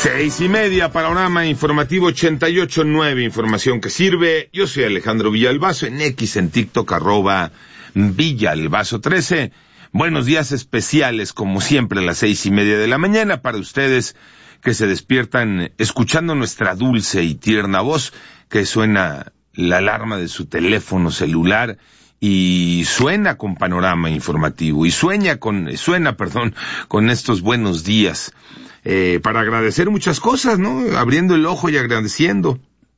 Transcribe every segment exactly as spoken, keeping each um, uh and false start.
Seis y media, panorama informativo ochenta y ocho punto nueve, información que sirve. Yo soy Alejandro Villalbazo, en X, en TikTok, arroba Villalbazo trece. Buenos días especiales, como siempre, a las seis y media de la mañana, para ustedes que se despiertan escuchando nuestra dulce y tierna voz, que suena la alarma de su teléfono celular y suena con panorama informativo, y sueña con, suena, perdón, con estos buenos días. Eh, para agradecer muchas cosas, ¿no? Abriendo el ojo y agradeciendo.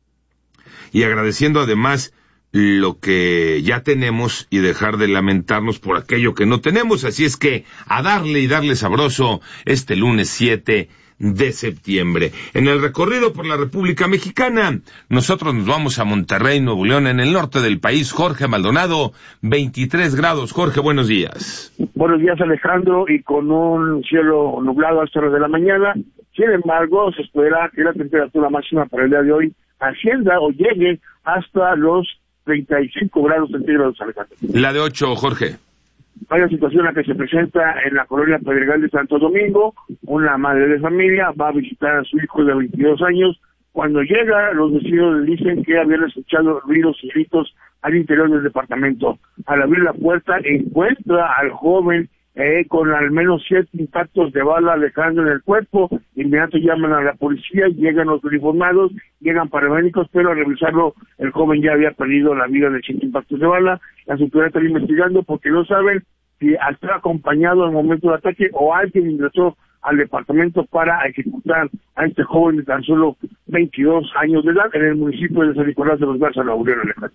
Y agradeciendo además lo que ya tenemos y dejar de lamentarnos por aquello que no tenemos. Así es que a darle y darle sabroso este lunes siete de septiembre. En el recorrido por la República Mexicana, nosotros nos vamos a Monterrey, Nuevo León, en el norte del país. Jorge Maldonado, veintitrés grados. Jorge, buenos días. Buenos días, Alejandro, y con un cielo nublado a estas horas de la mañana. Sin embargo, se espera que la temperatura máxima para el día de hoy ascienda o llegue hasta los treinta y cinco grados centígrados, Alejandro. La de ocho, Jorge. Hay una situación la que se presenta en la colonia Pedregal de Santo Domingo. Una madre de familia va a visitar a su hijo de veintidós años. Cuando llega, los vecinos le dicen que habían escuchado ruidos y gritos al interior del departamento. Al abrir la puerta, encuentra al joven eh, con al menos siete impactos de bala dejando en el cuerpo. Inmediatamente llaman a la policía, llegan los uniformados, llegan paramédicos, pero al revisarlo, el joven ya había perdido la vida de siete impactos de bala. Las autoridades están investigando porque no saben si estaba acompañado al momento del ataque o alguien ingresó al departamento para ejecutar a este joven de tan solo veintidós años de edad en el municipio de San Nicolás de los Garza Laurero, Alejandro.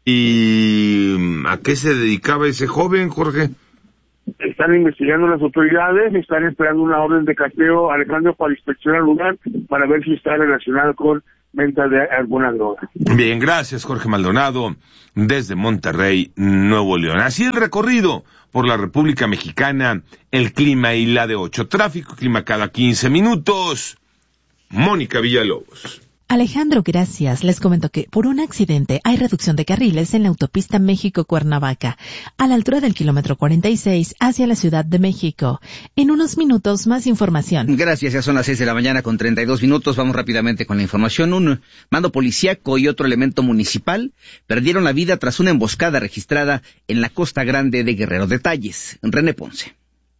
¿Y a qué se dedicaba ese joven, Jorge? Están investigando las autoridades, están esperando una orden de cateo, Alejandro, para inspeccionar el lugar, para ver si está relacionado con venta de alguna droga. Bien, gracias, Jorge Maldonado, desde Monterrey, Nuevo León. Así el recorrido por la República Mexicana, el clima y la de ocho. Tráfico, clima cada quince minutos. Mónica Villalobos. Alejandro, gracias. Les comento que por un accidente hay reducción de carriles en la autopista México-Cuernavaca, a la altura del kilómetro cuarenta y seis hacia la Ciudad de México. En unos minutos, más información. Gracias, ya son las seis de la mañana con treinta y dos minutos. Vamos rápidamente con la información. Un mando policíaco y otro elemento municipal perdieron la vida tras una emboscada registrada en la Costa Grande de Guerrero. Detalles, René Ponce.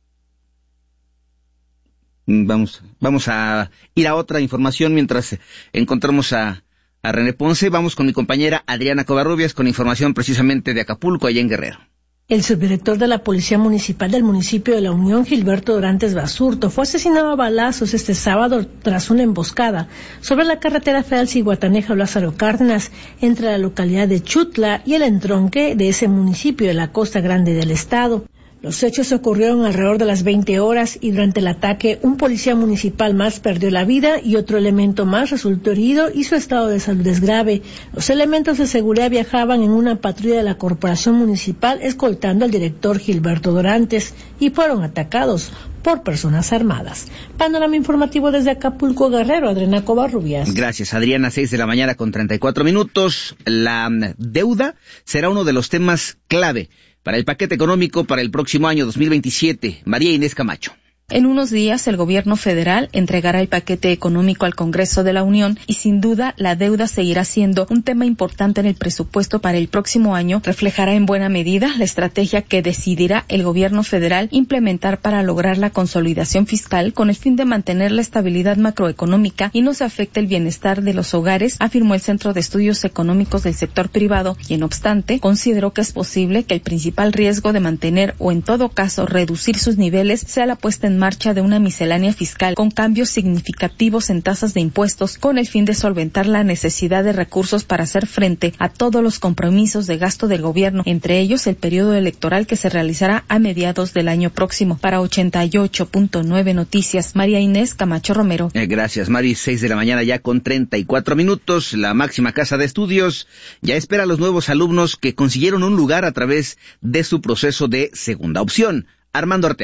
Vamos, vamos a ir a otra información mientras encontramos a, a René Ponce. Vamos con mi compañera Adriana Covarrubias con información precisamente de Acapulco, allá en Guerrero. El subdirector de la Policía Municipal del municipio de La Unión, Gilberto Dorantes Basurto, fue asesinado a balazos este sábado tras una emboscada sobre la carretera federal Zihuatanejo Lázaro Cárdenas, entre la localidad de Chutla y el entronque de ese municipio de la Costa Grande del estado. Los hechos ocurrieron alrededor de las veinte horas y durante el ataque un policía municipal más perdió la vida y otro elemento más resultó herido y su estado de salud es grave. Los elementos de seguridad viajaban en una patrulla de la corporación municipal escoltando al director Gilberto Dorantes y fueron atacados por personas armadas. Panorama informativo desde Acapulco, Guerrero, Adriana Covarrubias. Gracias, Adriana. Seis de la mañana con treinta y cuatro minutos. La deuda será uno de los temas clave para el paquete económico para el próximo año dos mil veintisiete. María Inés Camacho. En unos días, el gobierno federal entregará el paquete económico al Congreso de la Unión y, sin duda, la deuda seguirá siendo un tema importante en el presupuesto para el próximo año. Reflejará en buena medida la estrategia que decidirá el gobierno federal implementar para lograr la consolidación fiscal con el fin de mantener la estabilidad macroeconómica y no se afecte el bienestar de los hogares, afirmó el Centro de Estudios Económicos del Sector Privado, quien, no obstante, consideró que es posible que el principal riesgo de mantener o, en todo caso, reducir sus niveles sea la puesta en marcha de una miscelánea fiscal con cambios significativos en tasas de impuestos con el fin de solventar la necesidad de recursos para hacer frente a todos los compromisos de gasto del gobierno, entre ellos el periodo electoral que se realizará a mediados del año próximo. Para ochenta y ocho punto nueve Noticias, María Inés Camacho Romero. Eh, gracias, Mari. Seis de la mañana ya con treinta y cuatro minutos. La máxima casa de estudios ya espera a los nuevos alumnos que consiguieron un lugar a través de su proceso de segunda opción. Armando Arteaga.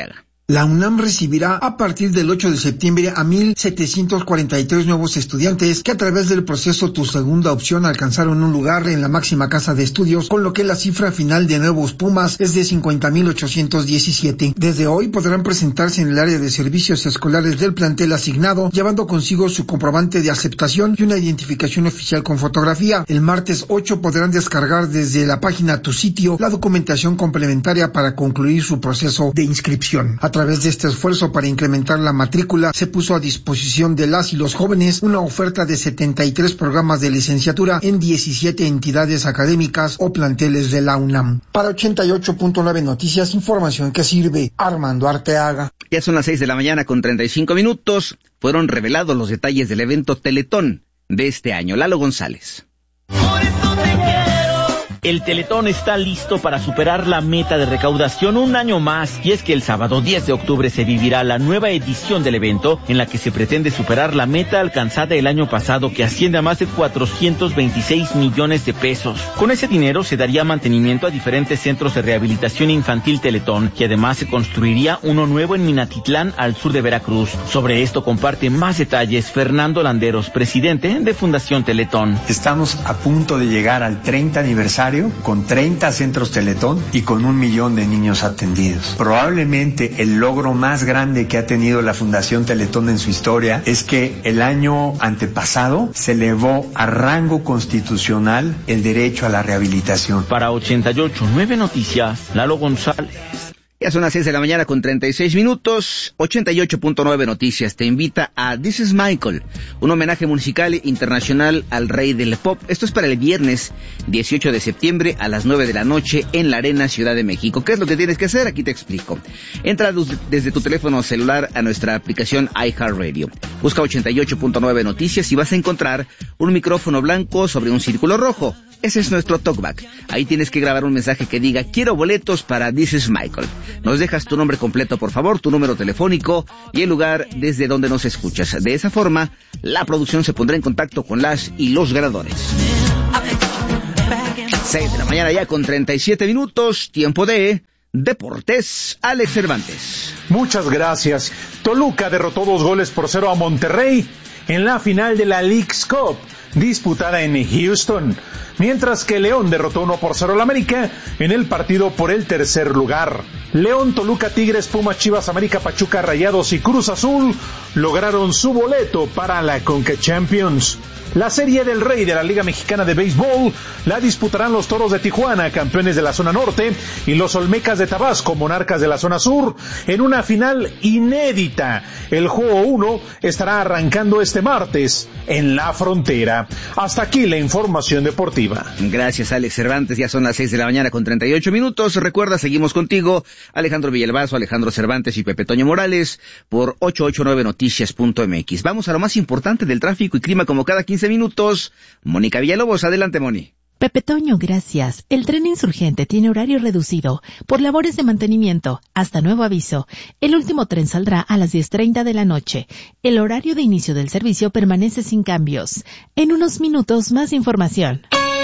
La UNAM recibirá a partir del ocho de septiembre a mil setecientos cuarenta y tres nuevos estudiantes que a través del proceso Tu Segunda Opción alcanzaron un lugar en la máxima casa de estudios, con lo que la cifra final de nuevos Pumas es de cincuenta mil ochocientos diecisiete. Desde hoy podrán presentarse en el área de servicios escolares del plantel asignado, llevando consigo su comprobante de aceptación y una identificación oficial con fotografía. El martes ocho podrán descargar desde la página Tu Sitio la documentación complementaria para concluir su proceso de inscripción. A través de este esfuerzo para incrementar la matrícula, se puso a disposición de las y los jóvenes una oferta de setenta y tres programas de licenciatura en diecisiete entidades académicas o planteles de la UNAM. Para ochenta y ocho punto nueve Noticias, información que sirve. Armando Arteaga. Ya son las seis de la mañana con treinta y cinco minutos. Fueron revelados los detalles del evento Teletón de este año. Lalo González. Por eso te quiero. El Teletón está listo para superar la meta de recaudación un año más, y es que el sábado diez de octubre se vivirá la nueva edición del evento, en la que se pretende superar la meta alcanzada el año pasado, que asciende a más de cuatrocientos veintiséis millones de pesos. Con ese dinero se daría mantenimiento a diferentes centros de rehabilitación infantil Teletón, y además se construiría uno nuevo en Minatitlán, al sur de Veracruz. Sobre esto comparte más detalles Fernando Landeros, presidente de Fundación Teletón. Estamos a punto de llegar al treinta aniversario con treinta centros Teletón y con un millón de niños atendidos. Probablemente el logro más grande que ha tenido la Fundación Teletón en su historia es que el año antepasado se elevó a rango constitucional el derecho a la rehabilitación. Para ochenta y ocho punto nueve Noticias, Lalo González. Ya son las seis de la mañana con treinta y seis minutos. ochenta y ocho punto nueve Noticias te invita a This is Michael, un homenaje musical internacional al rey del pop. Esto es para el viernes dieciocho de septiembre a las nueve de la noche en la Arena Ciudad de México. ¿Qué es lo que tienes que hacer? Aquí te explico. Entra desde tu teléfono celular a nuestra aplicación iHeartRadio. Busca ochenta y ocho punto nueve Noticias y vas a encontrar un micrófono blanco sobre un círculo rojo. Ese es nuestro talkback. Ahí tienes que grabar un mensaje que diga: quiero boletos para This is Michael. Nos dejas tu nombre completo, por favor, tu número telefónico y el lugar desde donde nos escuchas. De esa forma, la producción se pondrá en contacto con las y los ganadores. seis de la mañana ya con treinta y siete minutos, tiempo de Deportes. Alex Cervantes. Muchas gracias. Toluca derrotó dos goles por cero a Monterrey en la final de la Leagues Cup, disputada en Houston, mientras que León derrotó uno por cero al América en el partido por el tercer lugar. León, Toluca, Tigres, Pumas, Chivas, América, Pachuca, Rayados y Cruz Azul lograron su boleto para la Conca Champions. La Serie del Rey de la Liga Mexicana de Béisbol la disputarán los Toros de Tijuana, campeones de la zona norte, y los Olmecas de Tabasco, monarcas de la zona sur, en una final inédita. El juego uno estará arrancando este martes en la frontera. Hasta aquí la información deportiva. Gracias, Alex Cervantes. Ya son las seis de la mañana con treinta y ocho minutos. Recuerda, seguimos contigo, Alejandro Villalbazo, Alejandro Cervantes y Pepe Toño Morales por ochocientos ochenta y nueve noticias punto m x. Vamos a lo más importante del tráfico y clima como cada quince minutos. Mónica Villalobos, adelante, Moni. Pepe Toño, gracias. El tren Insurgente tiene horario reducido por labores de mantenimiento. Hasta nuevo aviso. El último tren saldrá a las diez treinta de la noche. El horario de inicio del servicio permanece sin cambios. En unos minutos, más información.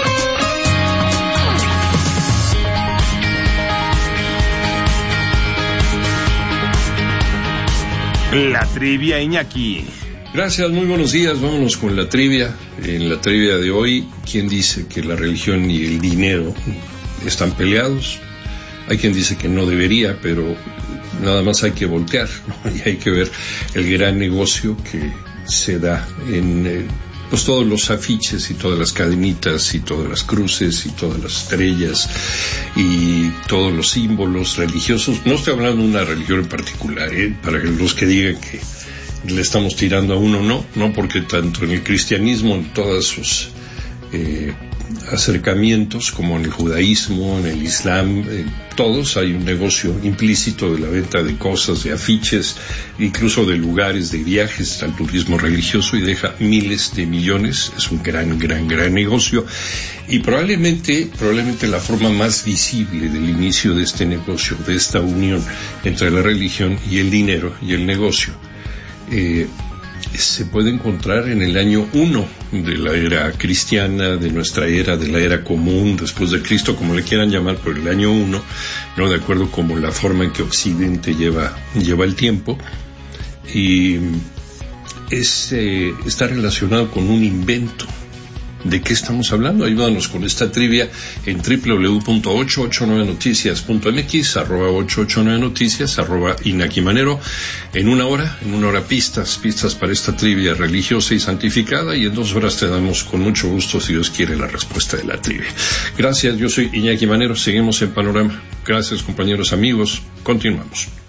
La trivia, Iñaki. Gracias, muy buenos días. Vámonos con la trivia. En la trivia de hoy, ¿quién dice que la religión y el dinero están peleados? Hay quien dice que no debería, pero nada más hay que voltear, ¿no? Y hay que ver el gran negocio que se da en eh, pues todos los afiches y todas las cadenitas y todas las cruces y todas las estrellas y todos los símbolos religiosos. No estoy hablando de una religión en particular, ¿eh? Para los que digan que le estamos tirando a uno, no, no, porque tanto en el cristianismo, en todos sus eh, acercamientos, como en el judaísmo, en el islam, en todos hay un negocio implícito de la venta de cosas, de afiches, incluso de lugares, de viajes, al turismo religioso, y deja miles de millones. Es un gran, gran, gran negocio, y probablemente, probablemente la forma más visible del inicio de este negocio, de esta unión entre la religión y el dinero y el negocio, Eh, se puede encontrar en el año uno de la era cristiana, de nuestra era, de la era común, después de Cristo, como le quieran llamar, por el año uno, no de acuerdo como la forma en que Occidente lleva, lleva el tiempo, y es, eh, está relacionado con un invento. ¿De qué estamos hablando? Ayúdanos con esta trivia en doble u doble u doble u punto ochocientos ochenta y nueve noticias punto m x, arroba ochocientos ochenta y nueve noticias, arroba Iñaki Manero. En una hora, en una hora pistas, pistas para esta trivia religiosa y santificada, y en dos horas te damos con mucho gusto, si Dios quiere, la respuesta de la trivia. Gracias, yo soy Iñaki Manero, seguimos en Panorama. Gracias, compañeros, amigos, continuamos.